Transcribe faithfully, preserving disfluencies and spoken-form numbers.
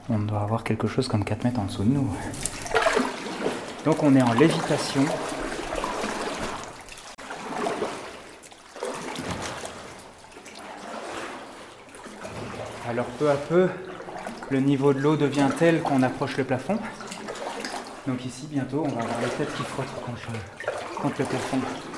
On doit avoir quelque chose comme quatre mètres en dessous de nous. Donc on est en lévitation. Alors peu à peu, le niveau de l'eau devient tel qu'on approche le plafond. Donc ici, bientôt, on va avoir les têtes qui frottent contre, contre le plafond.